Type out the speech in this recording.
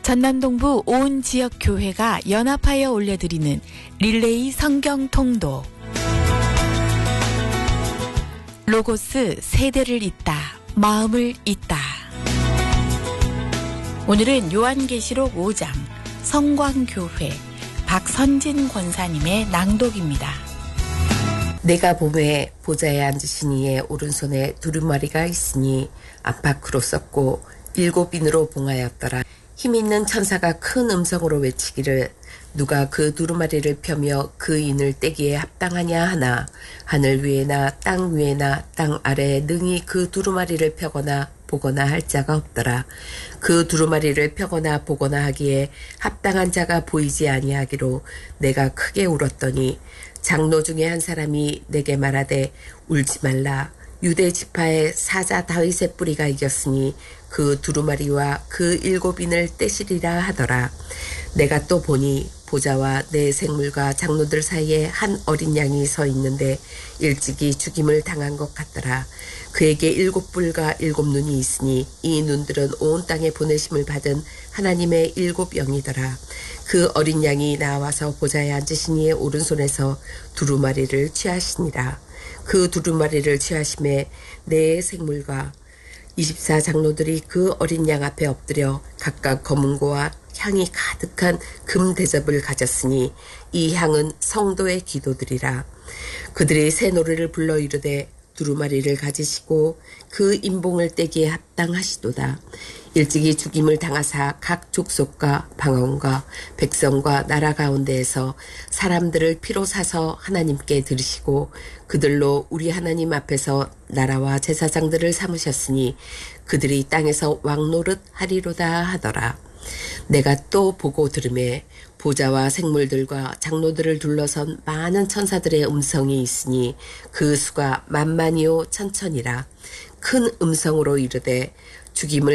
전남동부 온 지역 교회가 연합하여 올려드리는 릴레이 성경 통도. 로고스 세대를 잇다, 마음을 잇다. 오늘은 요한계시록 5장 성광교회 박선진 권사님의 낭독입니다. 내가 보매 보좌에 앉으신 이의 오른손에 두루마리가 있으니 안팎으로 썼고 7인으로 봉하였더라. 힘있는 천사가 큰 음성으로 외치기를 누가 그 두루마리를 펴며 그 인을 떼기에 합당하냐 하나 하늘 위에나 땅 위에나 땅 아래에 능히 그 두루마리를 펴거나 보거나 할 자가 없더라. 그 두루마리를 펴거나 보거나 하기에 합당한 자가 보이지 아니하기로 내가 크게 울었더니 장로 중에 한 사람이 내게 말하되 울지 말라. 유대 지파의 사자 다윗의 뿌리가 이겼으니 그 두루마리와 그 7인을 떼시리라 하더라. 내가 또 보니 보좌와 내 생물과 장로들 사이에 한 어린 양이 서 있는데 일찍이 죽임을 당한 것 같더라. 그에게 7뿔과 7눈이 있으니 이 눈들은 온 땅에 보내심을 받은 하나님의 7영이더라. 그 어린 양이 나와서 보좌에 앉으신 이의 오른손에서 두루마리를 취하시니라. 그 두루마리를 취하심에 내 생물과 24장로들이 그 어린 양 앞에 엎드려 각각 검은고와 향이 가득한 금 대접을 가졌으니 이 향은 성도의 기도들이라. 그들이 새 노래를 불러 이르되 두루마리를 가지시고 그 인봉을 떼기에 합당하시도다. 일찍이 죽임을 당하사 각 족속과 방언과 백성과 나라 가운데에서 사람들을 피로 사서 하나님께 드리시고 그들로 우리 하나님 앞에서 나라와 제사장들을 삼으셨으니 그들이 땅에서 왕노릇 하리로다 하더라. 내가 또 보고 들으매 보좌와 생물들과 장로들을 둘러선 많은 천사들의 음성이 있으니 그 수가 만만이요 천천이라. 큰 음성으로 이르되 죽임을